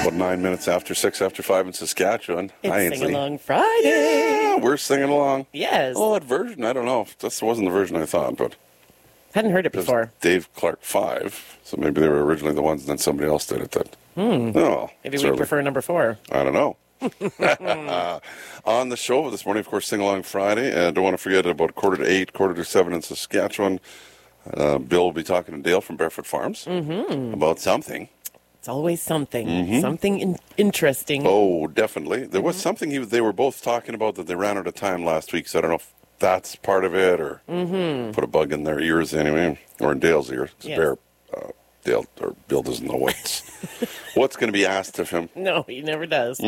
About 9 minutes after 6 after 5 in Saskatchewan. It's Hi, Sing Ainsley. Along Friday. Yeah, we're singing along. Yes. Oh, that version, I don't know. This wasn't the version I thought, but Hadn't heard it it was before. Dave Clark 5, so maybe they were originally the ones, and then somebody else did it. Oh, Maybe sorry. we prefer number 4. I don't know. On the show this morning, of course, Sing Along Friday. And don't want to forget about 6:45, 6:45 in Saskatchewan. Bill will be talking to Dale from Barefoot Farms about something. It's always something. Something interesting. Oh, definitely. There was something they were both talking about that they ran out of time last week, so I don't know if that's part of it or put a bug in their ears anyway, or in Dale's ears. 'Cause Yes. Dale or Bill doesn't know what's going to be asked of him. No, he never does.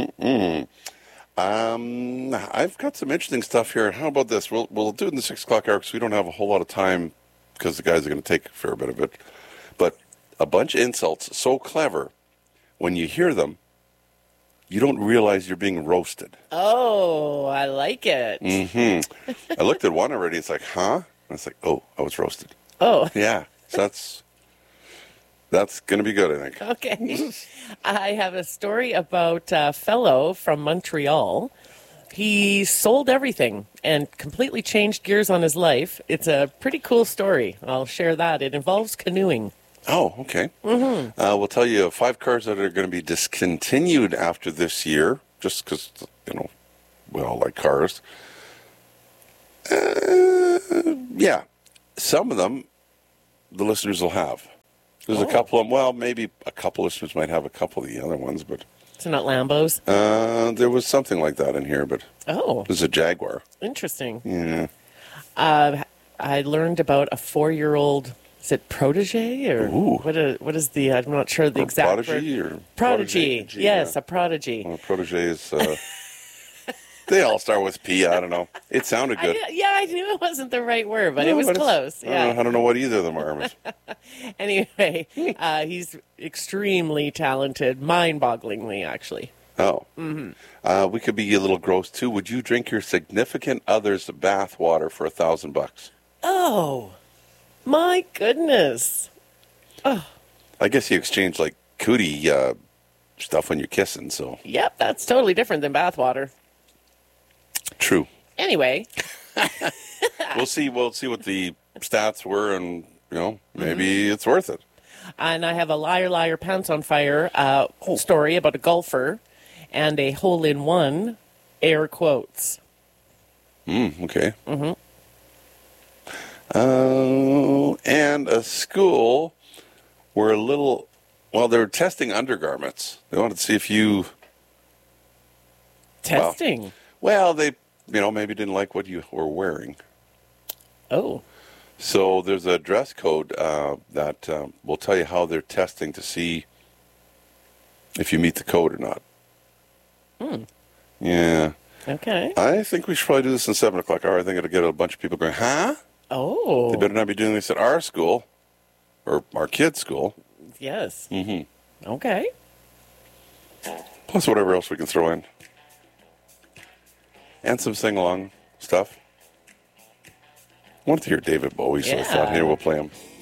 I've got some interesting stuff here. How about this? We'll do it in the 6 o'clock hour because we don't have a whole lot of time because the guys are going to take a fair bit of it. But a bunch of insults so clever, when you hear them, you don't realize you're being roasted. Oh, I like it. I looked at one already. It's like, huh? And it's like, oh, I was roasted. Oh, Yeah, so that's going to be good, I think. okay. I have a story about a fellow from Montreal. He sold everything and completely changed gears on his life. It's a pretty cool story. I'll share that. It involves canoeing. Oh, okay. We'll tell you 5 cars that are going to be discontinued after this year, just because, we all like cars. Yeah, some of them the listeners will have. There's a couple of them, well, maybe a couple listeners might have a couple of the other ones, but So not Lambos? there was something like that in here, but Oh, there's a Jaguar. interesting. Yeah. I learned about a 4-year-old. Is it protege or Ooh. what is the? I'm not sure the Or exact prodigy word. or Prodigy. protege, Yes, yeah. a prodigy. Well, proteges, they all start with P. I don't know. It sounded good. I knew it wasn't the right word, but No, it was but it's- close. Yeah. I don't know what either of them are. Anyway, he's extremely talented, mind-bogglingly, actually. Oh. We could be a little gross, too. Would you drink your significant other's bath water for $1,000? Oh, my goodness. I guess you exchange, like, cootie stuff when you're kissing, so. Yep, that's totally different than bathwater. True. Anyway, We'll see what the stats were, and, maybe it's worth it. and I have a liar, liar, pants on fire story about a golfer and a hole-in-one, air quotes. Okay. And a school where they're testing undergarments. They wanted to see if you, Testing. they, maybe didn't like what you were wearing. Oh, So there's a dress code that will tell you how they're testing to see if you meet the code or not. Yeah. okay. I think we should probably do this in 7 o'clock hour. I think it'll get a bunch of people going, huh? Oh, They better not be doing this at our school or our kids' school. yes. Okay. Plus whatever else we can throw in. And some sing-along stuff. I wanted to hear David Bowie, so I thought, Yeah. here, we'll play him.